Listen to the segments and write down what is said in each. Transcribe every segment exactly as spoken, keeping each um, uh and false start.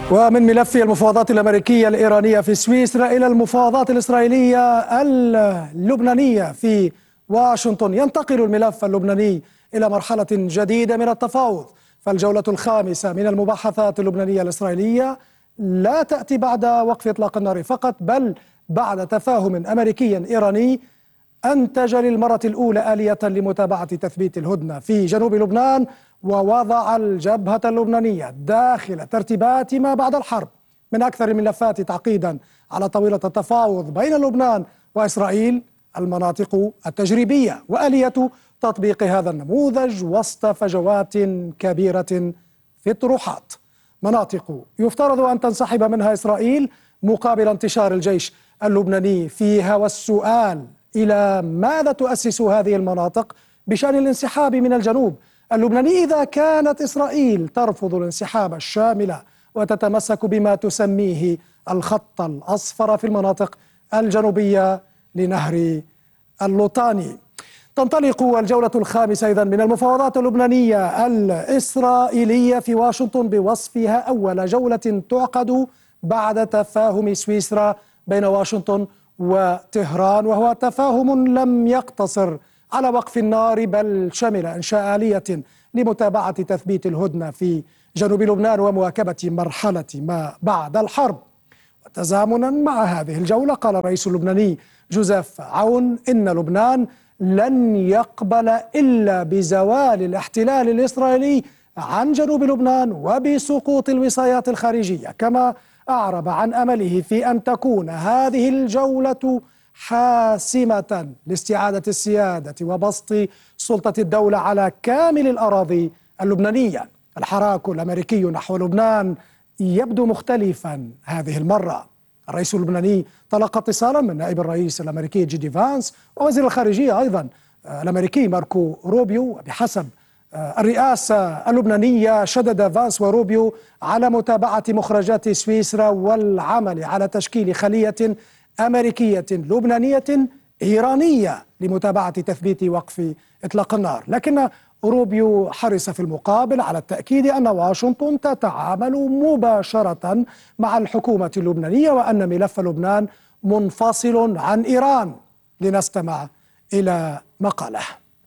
ومن ملف المفاوضات الأمريكية الإيرانية في سويسرا إلى المفاوضات الإسرائيلية اللبنانية في واشنطن، ينتقل الملف اللبناني إلى مرحلة جديدة من التفاوض. فالجولة الخامسة من المباحثات اللبنانية الإسرائيلية لا تأتي بعد وقف إطلاق النار فقط، بل بعد تفاهم أمريكي إيراني أنتج للمرة الأولى آلية لمتابعة تثبيت الهدنة في جنوب لبنان، ووضع الجبهة اللبنانية داخل ترتيبات ما بعد الحرب من أكثر الملفات تعقيدا على طاولة التفاوض بين لبنان وإسرائيل المناطق التجريبية وآلية تطبيق هذا النموذج وسط فجوات كبيرة في الطروحات. مناطق يفترض أن تنسحب منها إسرائيل مقابل انتشار الجيش اللبناني فيها، والسؤال إلى ماذا تؤسس هذه المناطق بشأن الانسحاب من الجنوب اللبناني إذا كانت إسرائيل ترفض الانسحاب الشامل وتتمسك بما تسميه الخط الأصفر في المناطق الجنوبية لنهر اللوطاني. تنطلق الجولة الخامسة إذن من المفاوضات اللبنانية الإسرائيلية في واشنطن بوصفها أول جولة تعقد بعد تفاهم سويسرا بين واشنطن وطهران، وهو تفاهم لم يقتصر على وقف النار بل شمل إنشاء آلية لمتابعة تثبيت الهدنة في جنوب لبنان ومواكبة مرحلة ما بعد الحرب. وتزامنا مع هذه الجولة قال الرئيس اللبناني جوزيف عون إن لبنان لن يقبل إلا بزوال الاحتلال الإسرائيلي عن جنوب لبنان وبسقوط الوصايات الخارجية، كما أعرب عن أمله في أن تكون هذه الجولة حاسمة لاستعادة السيادة وبسط سلطة الدولة على كامل الأراضي اللبنانية. الحراك الأمريكي نحو لبنان يبدو مختلفا هذه المرة. الرئيس اللبناني تلقى اتصالا من نائب الرئيس الأمريكي جي دي فانس ووزير الخارجية أيضا الأمريكي ماركو روبيو، وبحسب الرئاسة اللبنانية شدد فانس وروبيو على متابعة مخرجات سويسرا والعمل على تشكيل خلية أمريكية لبنانية إيرانية لمتابعة تثبيت وقف إطلاق النار. لكن روبيو حرص في المقابل على التأكيد أن واشنطن تتعامل مباشرة مع الحكومة اللبنانية وأن ملف لبنان منفصل عن إيران. لنستمع إلى مقاله.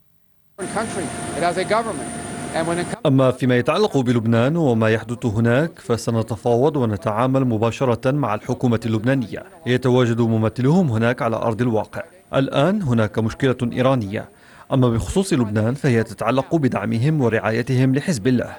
أما فيما يتعلق بلبنان وما يحدث هناك فسنتفاوض ونتعامل مباشرة مع الحكومة اللبنانية، يتواجد ممثلهم هناك على أرض الواقع. الآن هناك مشكلة إيرانية، أما بخصوص لبنان فهي تتعلق بدعمهم ورعايتهم لحزب الله.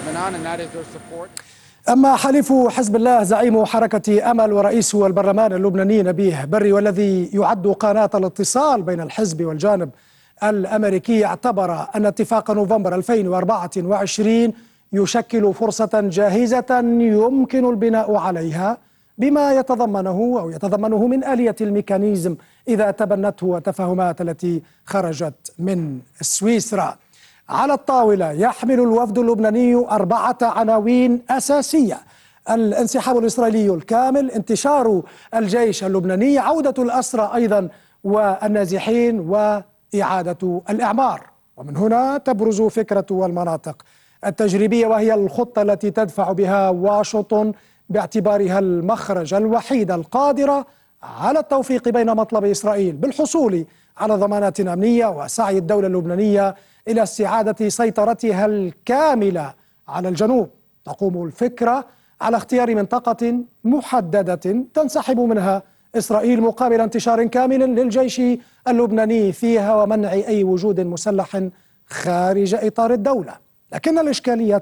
أما حليف حزب الله زعيم حركة أمل ورئيس البرلمان اللبناني نبيه بري، والذي يعد قناة الاتصال بين الحزب والجانب الأمريكي، اعتبر أن اتفاق نوفمبر ألفين وأربعة وعشرين يشكل فرصة جاهزة يمكن البناء عليها بما يتضمنه أو يتضمنه من آلية الميكانيزم إذا تبنته التفاهمات التي خرجت من سويسرا. على الطاولة يحمل الوفد اللبناني أربعة عناوين أساسية: الانسحاب الإسرائيلي الكامل، انتشار الجيش اللبناني، عودة الأسرى أيضا والنازحين، وإعادة الإعمار. ومن هنا تبرز فكرة المناطق التجريبية، وهي الخطة التي تدفع بها واشنطن باعتبارها المخرج الوحيد القادر على التوفيق بين مطلب إسرائيل بالحصول على ضمانات أمنية وسعي الدولة اللبنانية إلى استعادة سيطرتها الكاملة على الجنوب. تقوم الفكرة على اختيار منطقة محددة تنسحب منها إسرائيل مقابل انتشار كامل للجيش اللبناني فيها ومنع أي وجود مسلح خارج إطار الدولة. لكن الإشكالية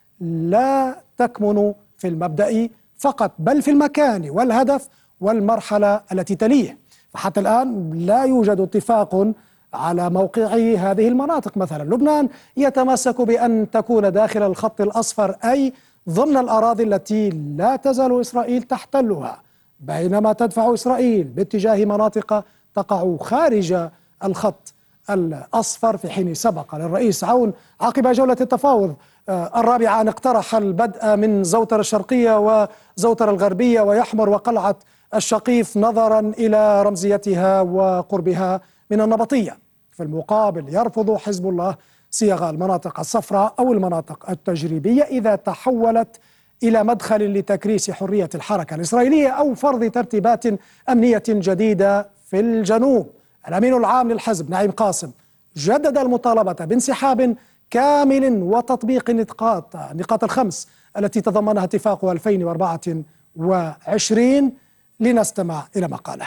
لا تكمن في المبدأ فقط بل في المكان والهدف والمرحلة التي تليه. فحتى الآن لا يوجد اتفاق على موقع هذه المناطق. مثلا لبنان يتمسك بأن تكون داخل الخط الأصفر، أي ضمن الأراضي التي لا تزال إسرائيل تحتلها، بينما تدفع إسرائيل باتجاه مناطق تقع خارج الخط الأصفر، في حين سبق للرئيس عون عقب جولة التفاوض الرابعة أن اقترح البدء من زوتر الشرقية وزوتر الغربية ويحمر وقلعة الشقيف نظرا إلى رمزيتها وقربها من النبطية. في المقابل يرفض حزب الله صيغ المناطق الصفراء أو المناطق التجريبية إذا تحولت إلى مدخل لتكريس حرية الحركة الإسرائيلية أو فرض ترتيبات أمنية جديدة في الجنوب. الأمين العام للحزب نعيم قاسم جدد المطالبة بانسحاب كامل وتطبيق النقاط النقاط الخمس التي تضمنها اتفاق ألفين وأربعة وعشرين. لنستمع إلى ما قاله.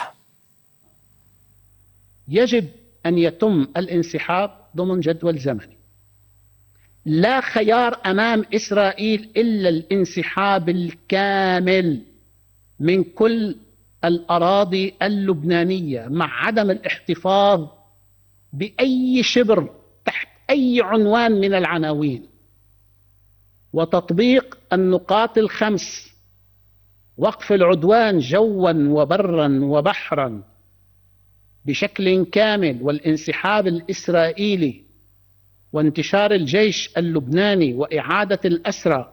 يجب أن يتم الانسحاب ضمن جدول زمني. لا خيار أمام إسرائيل إلا الانسحاب الكامل من كل الأراضي اللبنانية مع عدم الاحتفاظ بأي شبر تحت أي عنوان من العناوين، وتطبيق النقاط الخمس: وقف العدوان جوا وبرا وبحرا بشكل كامل، والانسحاب الإسرائيلي، وانتشار الجيش اللبناني، وإعادة الأسرى،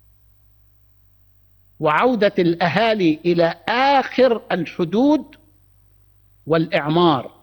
وعودة الأهالي إلى آخر الحدود، والإعمار.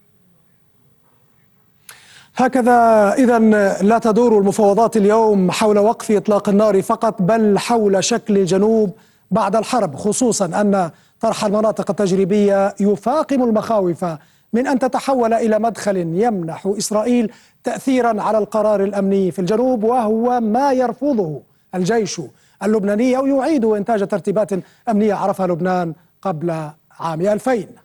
هكذا إذن لا تدور المفاوضات اليوم حول وقف إطلاق النار فقط، بل حول شكل الجنوب بعد الحرب، خصوصا أن طرح المناطق التجريبية يفاقم المخاوف من أن تتحول إلى مدخل يمنح إسرائيل تأثيرا على القرار الأمني في الجنوب، وهو ما يرفضه الجيش اللبناني، أو يعيد إنتاج ترتيبات أمنية عرفها لبنان قبل عام ألفين.